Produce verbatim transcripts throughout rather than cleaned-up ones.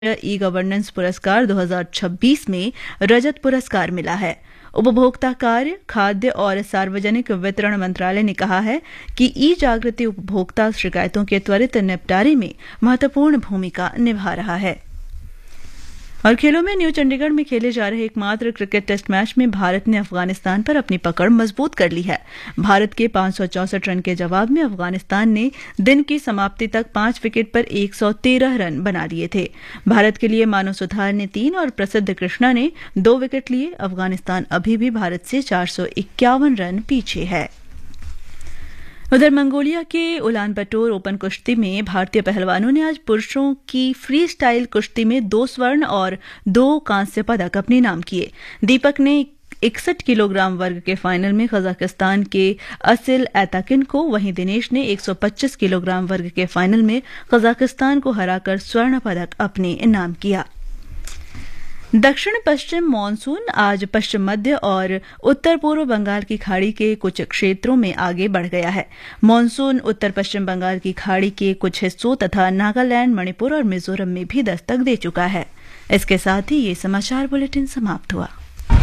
E governance पुरस्कार दो हज़ार छब्बीस में रजत पुरस्कार मिला है। उपभोक्ता कार्य, खाद्य और सार्वजनिक वितरण मंत्रालय ने कहा है कि ई जागृति उपभोक्ता शिकायतों के त्वरित निपटारे में महत्वपूर्ण भूमिका निभा रहा है। और खेलों में न्यू चंडीगढ़ में खेले जा रहे एकमात्र क्रिकेट टेस्ट मैच में भारत ने अफगानिस्तान पर अपनी पकड़ मजबूत कर ली है। भारत के पांच सौ चौसठ रन के जवाब में अफगानिस्तान ने दिन की समाप्ति तक पांच विकेट पर एक सौ तेरह रन बना लिए थे। भारत के लिए मानो सुथार ने तीन और प्रसिद्ध कृष्णा ने दो विकेट लिए। अफगानिस्तान अभी भी भारत से चार सौ इक्यावन रन पीछे है। उधर मंगोलिया के उलानबटोर ओपन कुश्ती में भारतीय पहलवानों ने आज पुरुषों की फ्री स्टाइल कुश्ती में दो स्वर्ण और दो कांस्य पदक अपने नाम किए। दीपक ने इकसठ किलोग्राम वर्ग के फाइनल में कजाकिस्तान के असिल एताकिन को, वहीं दिनेश ने एक सौ पच्चीस किलोग्राम वर्ग के फाइनल में कजाकिस्तान को हराकर स्वर्ण पदक अपने नाम किया। दक्षिण पश्चिम मानसून आज पश्चिम मध्य और उत्तर पूर्व बंगाल की खाड़ी के कुछ क्षेत्रों में आगे बढ़ गया है। मानसून उत्तर पश्चिम बंगाल की खाड़ी के कुछ हिस्सों तथा नागालैंड, मणिपुर और मिजोरम में भी दस्तक दे चुका है। इसके साथ ही ये समाचार बुलेटिन समाप्त हुआ।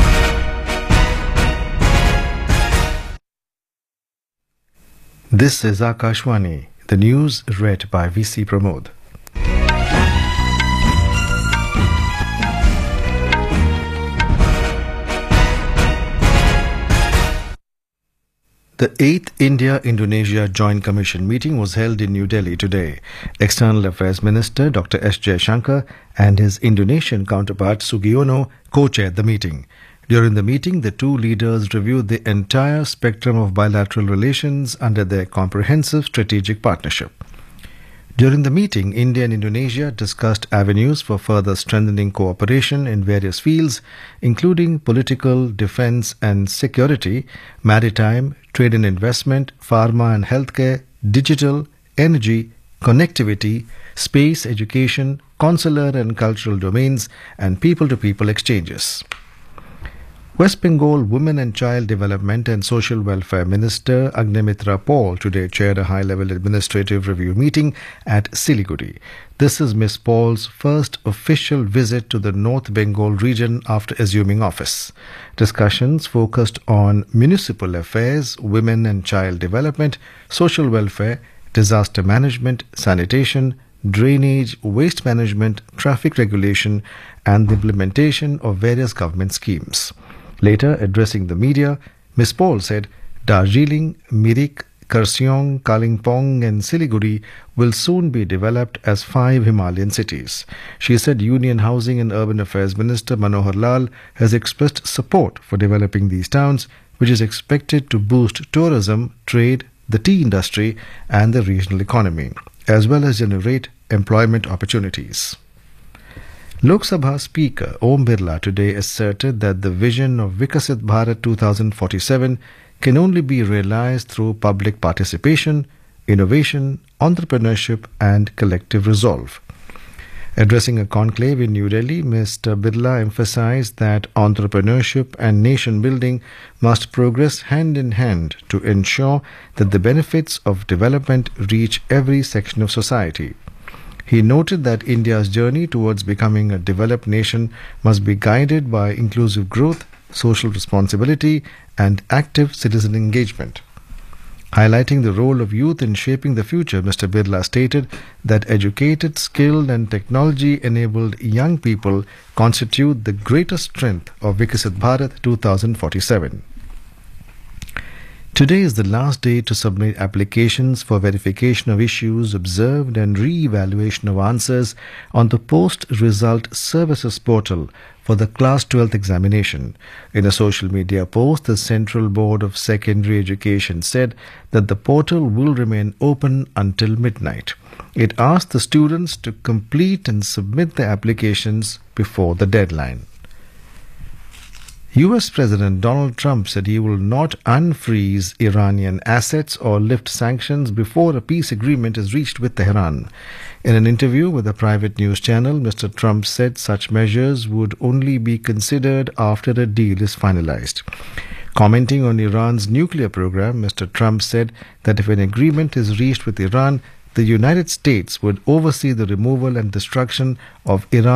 This is Akashwani. The news read by V C Pramod. The eighth India-Indonesia Joint Commission meeting was held in New Delhi today. External Affairs Minister Doctor S. Jaishankar and his Indonesian counterpart Sugiono co-chaired the meeting. During the meeting, the two leaders reviewed the entire spectrum of bilateral relations under their comprehensive strategic partnership. During the meeting, India and Indonesia discussed avenues for further strengthening cooperation in various fields, including political, defense and security, maritime, trade and investment, pharma and healthcare, digital, energy, connectivity, space, education, consular and cultural domains, and people-to-people exchanges. West Bengal Women and Child Development and Social Welfare Minister Agnimitra Paul today chaired a high-level administrative review meeting at Siliguri. This is Miz Paul's first official visit to the North Bengal region after assuming office. Discussions focused on municipal affairs, women and child development, social welfare, disaster management, sanitation, drainage, waste management, traffic regulation, and the implementation of various government schemes. Later, addressing the media, Miz Paul said Darjeeling, Mirik, Kurseong, Kalimpong and Siliguri will soon be developed as five Himalayan cities. She said Union Housing and Urban Affairs Minister Manohar Lal has expressed support for developing these towns, which is expected to boost tourism, trade, the tea industry and the regional economy, as well as generate employment opportunities. Lok Sabha Speaker Om Birla today asserted that the vision of Vikasit Bharat twenty forty-seven can only be realized through public participation, innovation, entrepreneurship and collective resolve. Addressing a conclave in New Delhi, Mister Birla emphasized that entrepreneurship and nation building must progress hand in hand to ensure that the benefits of development reach every section of society. He noted that India's journey towards becoming a developed nation must be guided by inclusive growth, social responsibility, and active citizen engagement. Highlighting the role of youth in shaping the future, Mister Birla stated that educated, skilled, and technology-enabled young people constitute the greatest strength of Vikasit Bharat twenty forty-seven. Today is the last day to submit applications for verification of issues observed and re-evaluation of answers on the post-result services portal for the Class twelfth examination. In a social media post, the Central Board of Secondary Education said that the portal will remain open until midnight. It asked the students to complete and submit their applications before the deadline. U S President Donald Trump said he will not unfreeze Iranian assets or lift sanctions before a peace agreement is reached with Tehran. In an interview with a private news channel, Mister Trump said such measures would only be considered after a deal is finalized. Commenting on Iran's nuclear program, Mister Trump said that if an agreement is reached with Iran, the United States would oversee the removal and destruction of Iran